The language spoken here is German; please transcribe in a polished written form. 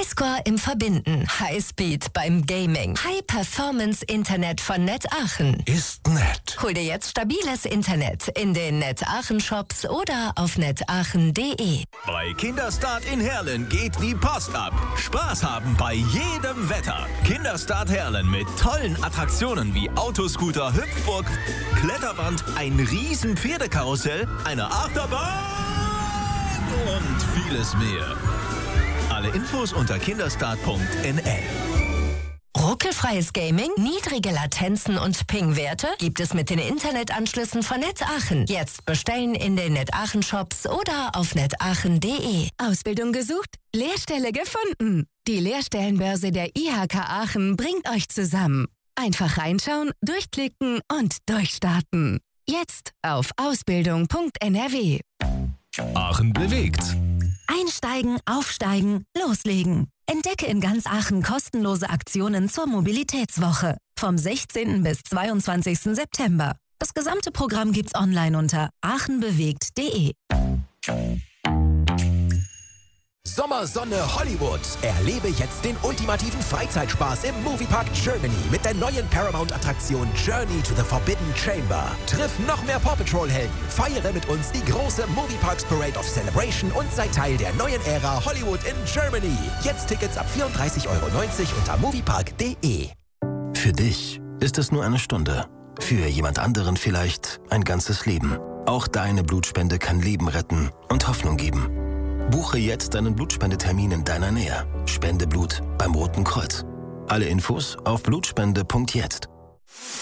Highscore im Verbinden, Highspeed beim Gaming, High-Performance-Internet von Net Aachen. Ist nett. Hol dir jetzt stabiles Internet in den Net Aachen Shops oder auf netaachen.de. Bei Kinderstart in Herlen geht die Post ab. Spaß haben bei jedem Wetter. Kinderstart Herlen mit tollen Attraktionen wie Autoscooter, Hüpfburg, Kletterwand, ein riesen Pferdekarussell, eine Achterbahn und vieles mehr. Alle Infos unter kinderstart.nl. Ruckelfreies Gaming, niedrige Latenzen und Ping-Werte gibt es mit den Internetanschlüssen von Net Aachen. Jetzt bestellen in den Net Aachen Shops oder auf netaachen.de. Ausbildung gesucht? Lehrstelle gefunden. Die Lehrstellenbörse der IHK Aachen bringt euch zusammen. Einfach reinschauen, durchklicken und durchstarten. Jetzt auf ausbildung.nrw. Aachen bewegt. Einsteigen, aufsteigen, loslegen. Entdecke in ganz Aachen kostenlose Aktionen zur Mobilitätswoche. Vom 16. bis 22. September. Das gesamte Programm gibt's online unter aachenbewegt.de. Sommersonne Hollywood. Erlebe jetzt den ultimativen Freizeitspaß im Moviepark Germany mit der neuen Paramount-Attraktion Journey to the Forbidden Chamber. Triff noch mehr Paw Patrol-Helden, feiere mit uns die große Movieparks Parade of Celebration und sei Teil der neuen Ära Hollywood in Germany. Jetzt Tickets ab 34,90 € unter moviepark.de. Für dich ist es nur eine Stunde. Für jemand anderen vielleicht ein ganzes Leben. Auch deine Blutspende kann Leben retten und Hoffnung geben. Buche jetzt einen Blutspendetermin in deiner Nähe. Spende Blut beim Roten Kreuz. Alle Infos auf blutspende.jetzt.